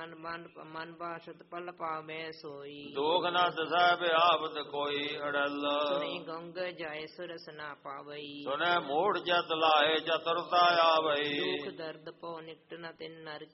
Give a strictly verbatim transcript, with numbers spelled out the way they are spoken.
ਮਨ ਮਨ ਮਨ ਬਾਸ਼ਤ ਪਲ ਪਾਵੇ ਸੋਈ। ਦੁਖ ਨਾ ਦਸੈ ਬਿਆਪਤ ਕੋਈ ਅੜਲ। ਸੁਣੀ ਗੰਗ ਜਾਏ ਸੁਰਸ ਨਾ ਪਾਵਈ। ਸੁਨੈ ਮੋੜ ਜਤ ਲਾਏ ਚਤੁਰਤਾ ਆਵਈ। ਦੁਖ ਦਰਦ ਪੋ ਨਿਕਟ ਨ ਤਿਨ ਨਰ